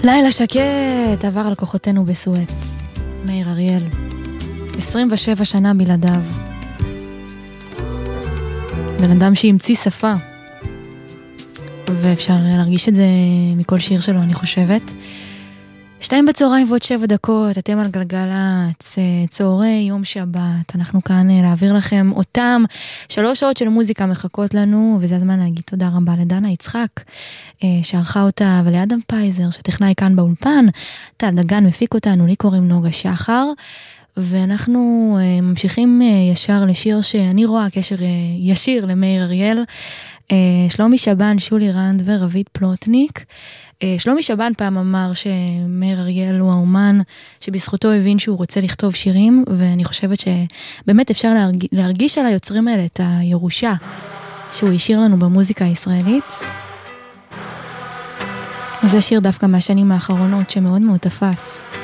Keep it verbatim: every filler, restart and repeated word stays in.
לילה שקט עבר על כוחותינו בסואץ. מאיר אריאל, עשרים ושבע שנה בלעדיו. בן אדם שהמציא שפה, ואפשר להרגיש את זה מכל שיר שלו, אני חושבת. שתיים בצהריים ועוד שבע דקות, אתם על גלגלצ, צהרי יום שבת, אנחנו כאן להעביר לכם אותם, שלוש שעות של מוזיקה מחכות לנו, וזה הזמן להגיד תודה רבה לדנה יצחק, שערכה אותה, ולאדם פייזר, שטכנאי כאן באולפן, טל דגן מפיק אותנו, לי קוראים נוגה שחר, ואנחנו ממשיכים ישר לשיר שאני רואה קשר ישיר למאיר אריאל, שלומי שבן, שולי רנד ורבית פלוטניק. שלומי שבן פעם אמר שמאיר אריאל הוא האומן שבזכותו הבין שהוא רוצה לכתוב שירים, ואני חושבת שבאמת אפשר להרגיש, להרגיש על היוצרים האלה את הירושה שהוא השאיר לנו במוזיקה הישראלית. זה שיר דווקא מהשנים האחרונות שמאוד מאוד תפס.